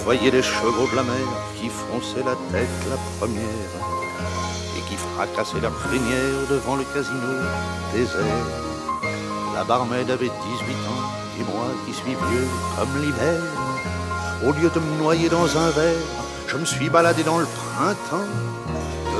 voyais les chevaux de la mer qui fronçaient la tête la première et qui fracassaient leur crinière devant le casino désert. La barmaid avait 18 ans et moi qui suis vieux comme l'hiver, au lieu de me noyer dans un verre, je me suis baladé dans le printemps